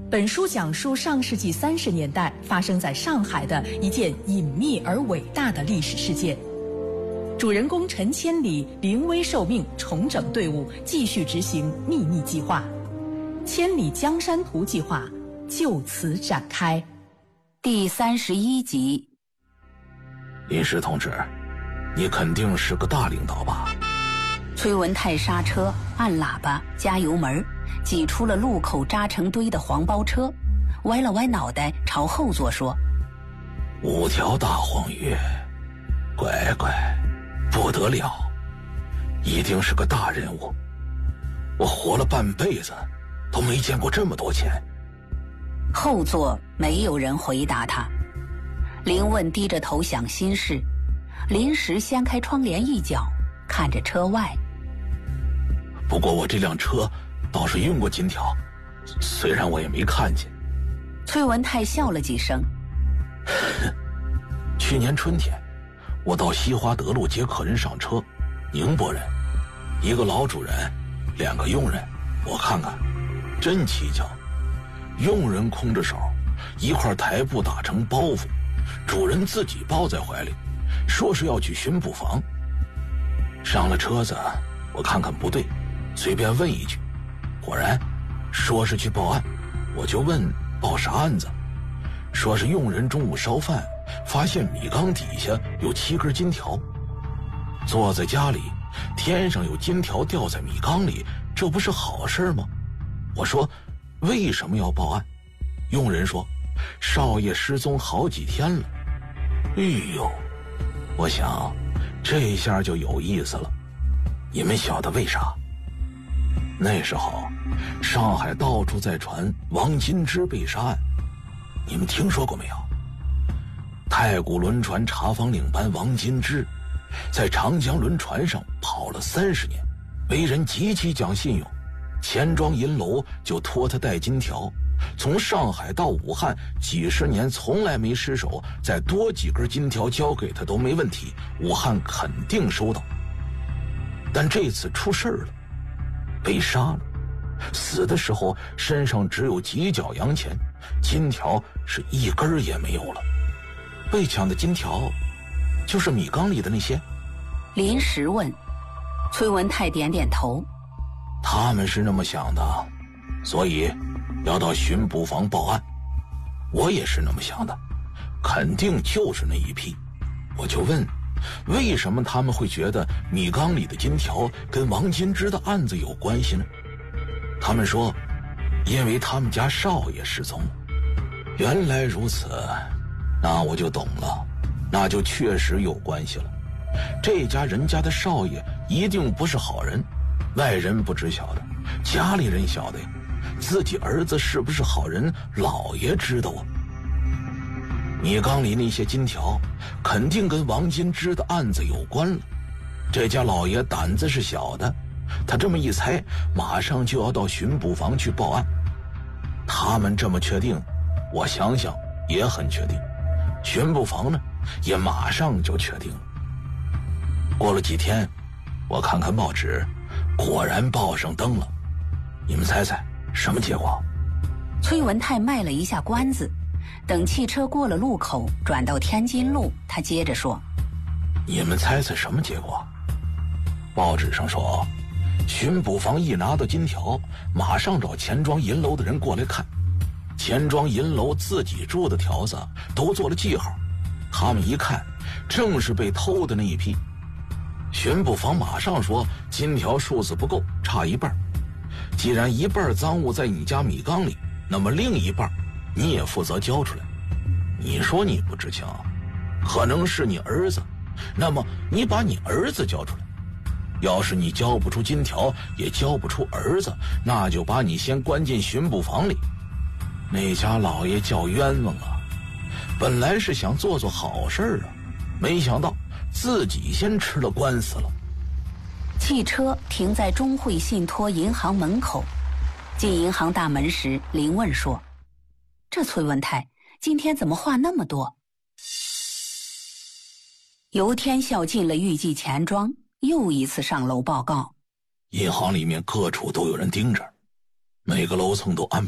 本书讲述上世纪30年代发生在上海的一件隐秘而伟大的历史事件。主人公陈千里临危受命，重整队伍，继续执行秘密计划。千里江山图计划就此展开。 第31集。 林石同志，你肯定是个大领导吧？ 崔文泰刹车，按喇叭，加油门，挤出了路口扎成堆的黄包车，歪了歪脑袋朝后座说 ：5条大黄鱼，乖乖，不得了，一定是个大人物。我活了半辈子都没见过这么多钱。 后座没有人回答他。林问低着头想心事，临时掀开窗帘一角，看着车外。 不过我这辆车倒是用过金条，虽然我也没看见。 崔文泰笑了几声。 去年春天，我到西华德路接客人上车，宁波人，一个老主人，2个佣人，我看看，真蹊跷。佣人空着手，一块台布打成包袱，主人自己抱在怀里，说是要去巡捕房。上了车子，我看看不对，随便问一句，果然说是去报案。我就问报啥案子，说是佣人中午烧饭发现米缸底下有7根金条，坐在家里，天上有金条掉在米缸里，这不是好事吗？我说为什么要报案？佣人说少爷失踪好几天了。哎呦，我想这下就有意思了。你们晓得为啥？那时候上海到处在传王金枝被杀案，你们听说过没有？太古轮船查房领班王金枝在长江轮船上跑了30年，为人极其讲信用，钱庄银楼就托他带金条，从上海到武汉几十年从来没失手，再多几根金条交给他都没问题，武汉肯定收到。但这次出事了，被杀了，死的时候身上只有几角洋钱，金条是一根也没有了。被抢的金条就是米缸里的那些？ 临时问。崔文泰点点头。 他们是那么想的，所以要到巡捕房报案。我也是那么想的，肯定就是那一批。我就问，为什么他们会觉得米缸里的金条跟王金枝的案子有关系呢？他们说因为他们家少爷失踪。原来如此，那我就懂了，那就确实有关系了。这家人家的少爷一定不是好人，外人不知晓得，家里人晓得呀。自己儿子是不是好人，老爷知道啊。米缸里那些金条肯定跟王金枝的案子有关了。这家老爷胆子是小的，他这么一猜，马上就要到巡捕房去报案。他们这么确定，我想想也很确定。巡捕房呢，也马上就确定了。过了几天，我看看报纸，果然报上登了。你们猜猜什么结果？ 崔文泰卖了一下关子，等汽车过了路口，转到天津路，他接着说： 你们猜猜什么结果？报纸上说，巡捕房一拿到金条，马上找钱庄银楼的人过来看。钱庄银楼自己住的条子都做了记号，他们一看，正是被偷的那一批。巡捕房马上说金条数字不够，差一半。既然一半赃物在你家米缸里，那么另一半你也负责交出来。你说你不知情，可能是你儿子，那么你把你儿子交出来。要是你交不出金条，也交不出儿子，那就把你先关进巡捕房里。那家老爷叫冤枉啊，本来是想做做好事啊，没想到自己先吃了官司了。 汽车停在中汇信托银行门口，进银行大门时，林问说：这崔文泰今天怎么话那么多？尤天笑进了预计钱庄，又一次上楼报告。 银行里面各处都有人盯着，每个楼层都安排